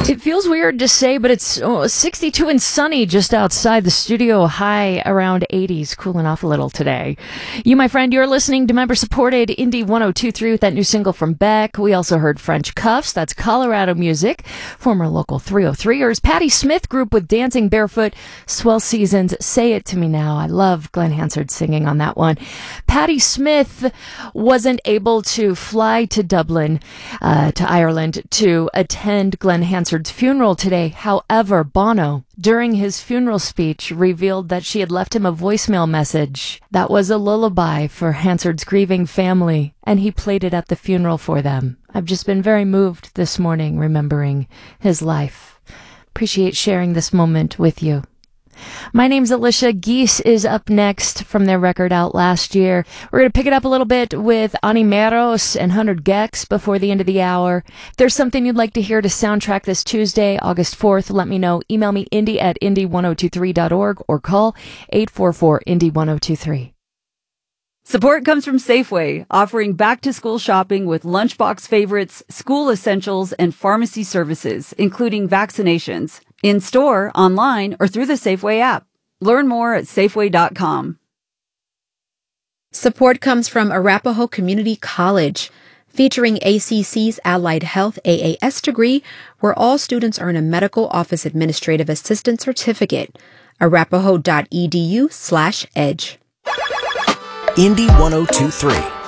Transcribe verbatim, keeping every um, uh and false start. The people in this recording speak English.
It feels weird to say, but it's oh, sixty-two and sunny just outside the studio, high around eighties, cooling off a little today. You, my friend, you're listening to member-supported Indie one oh two point three with that new single from Beck. We also heard French Cuffs, that's Colorado music. Former local three oh three-ers, Patti Smith group with Dancing Barefoot, Swell Seasons, Say It To Me Now. I love Glenn Hansard singing on that one. Patti Smith wasn't able to fly to Dublin, uh, to Ireland, to attend Glenn Hansard's funeral today. However, Bono, during his funeral speech, revealed that she had left him a voicemail message that was a lullaby for Hansard's grieving family, and he played it at the funeral for them. I've just been very moved this morning remembering his life. Appreciate sharing this moment with you. My name's Alicia. Geese is up next from their record out last year. We're going to pick it up a little bit with Animeros and one hundred gecs before the end of the hour. If there's something you'd like to hear to soundtrack this Tuesday, August fourth, let me know. Email me indie at indie one oh two three dot org or call eight four four indie one oh two three. Support comes from Safeway, offering back-to-school shopping with lunchbox favorites, school essentials, and pharmacy services, including vaccinations, in-store, online, or through the Safeway app. Learn more at safeway dot com. Support comes from Arapahoe Community College, featuring A C C's Allied Health A A S degree, where all students earn a medical office administrative assistant certificate. arapahoe dot e d u slash edge. Indie one oh two point three.